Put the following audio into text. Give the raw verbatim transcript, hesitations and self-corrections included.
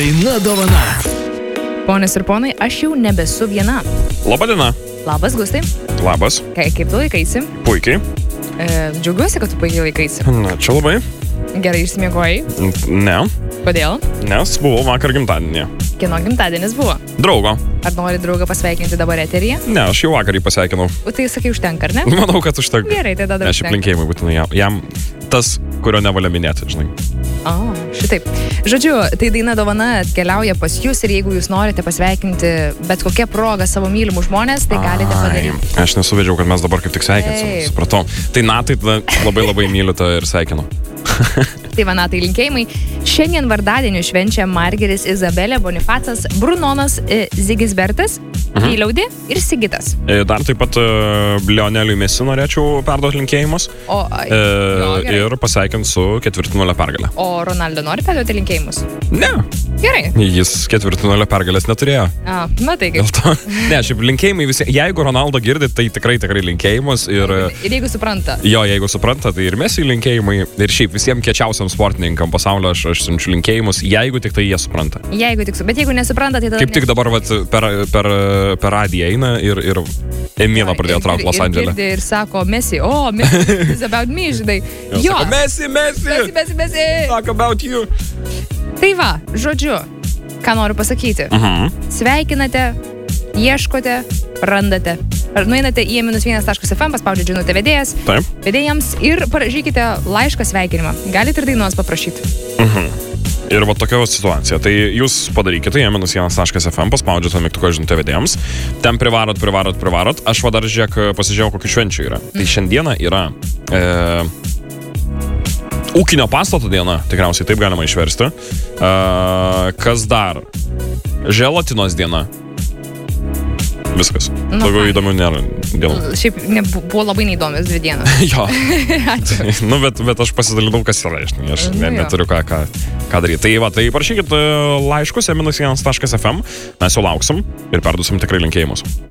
Daina dovana. Ponios ir ponai, aš jau nebesu viena. Labadiena. Labas, Gustai. Labas. Ka, kaip tu laikaisi? Puikiai. E, džiaugiuosi, kad tu puikiai laikaisi. Na, čia labai. Gerai išsimiegojai. Ne. Kodėl? Nes buvau vakar gimtadienį. Kieno gimtadienis buvo? Draugo. Ar nori draugą pasveikinti dabar eteryje? Ne, aš jau vakar jį pasveikinau. O tai sakai, užtenka, ar ne? Manau, kad užtenka. Gerai, tai tada Aš šiaip linkėjimai būtinai jam. Jam tas, kurio nevalia minėti, žinai. O, šitaip. Žodžiu, tai Daina dovana atkeliauja pas jūs ir jeigu jūs norite pasveikinti bet kokią progą savo mylimų žmonės, tai galite padaryti. Aš nesuvedžiau, kad mes dabar kaip tik sveikinsim. Taip. Supratau. Tai natai labai labai myliu tą ir sveikinu. Tai va, natai linkėjimai. Šiandien vardadienį švenčia Margeris, Izabelė, Bonifacas, Brunonas, e, Zigisbertas, Mhm. Įliaudė ir Sigitas. E, Dar taip pat uh, Lioneliui Messi norėčiau perduoti linkėjimus. O, ai, E, jo, gerai. ir pasveikinti su ketvirtinulio pergalė. O Ronaldo nori perduoti linkėjimus? Ne, Gerai. jis ketvirtinulio pergalės neturėjo. A, na tai Dėl kaip. to. Ne, šiaip linkėjimai visi. Jeigu Ronaldo girdit, tai tikrai tikrai linkėjimus. Ir, Ir jeigu supranta. jo, jeigu supranta, tai ir Messi linkėjimai. Ir šiaip visiems kiečiausiam sportininkam pasaulio aš, aš siunčiu linkėjimus, jeigu tik tai jie supranta. Jeigu tik su... Bet jeigu nesupranta, tai tada... Kaip tik dabar vat, per, per, per radiją eina ir, ir Emina pradėjo traukti Los Andželę. Ir, ir, ir sako, Messi, o, Messi, it's about me, žinai. Jo, Sako, Messi, Messi, Messi, Messi, Messi. talk about you. Tai va, žodžiu, ką noriu pasakyti. Mhm. Sveikinate, ieškote, randate. Ar nueinate į minus vienas taškas ef em, paspaudžiate žinutę vedėjas, Taip. vedėjams ir parašykite laišką sveikinimą. Galite ir dainos paprašyti. Mhm. Ir va tokia va situacija. Tai jūs padarykite, jie minus vienas taškas ef em, paspaudžiate mygtuką žinutę vedėjams. Ten privarot, privarot, privarot. Aš va dar žiūrėk, pasižiūrėjau, kokių švenčių yra. Tai šiandieną yra e, ūkinio pastato diena, tikriausiai taip galima išversti. E, kas dar? Želatinos diena. Viskas. Nu, Daugiau fain. įdomių nėra. Dėl... Šiaip ne, buvo labai neįdomios dvi dienos. jo. Ačiū. nu, bet, bet aš pasidalinau, kas yra. Aš, aš Nu, ne, jo. neturiu ką, ką, ką daryti. Tai va, tai parašykit e, laiškus minus vienas taškas ef em. Mes jau lauksim ir perdusim tikrai linkėjimus.